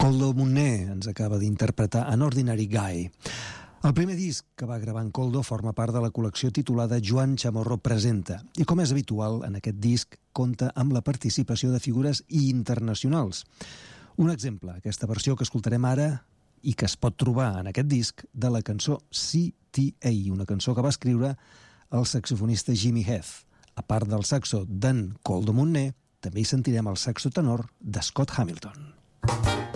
Coldo Monner ens acaba d'interpretar An Ordinary Guy. El primer disc que va gravar en Coldo forma part de la col·lecció titulada Joan Chamorro Presenta, i com és habitual, en aquest disc compta amb la participació de figures internacionals. Un exemple, aquesta versió que escoltarem ara i que es pot trobar en aquest disc de la cançó CTA, una cançó que va escriure el saxofonista Jimmy Heath. A part del saxo d'en Coldo Monner, també hi sentirem el saxo tenor de Scott Hamilton.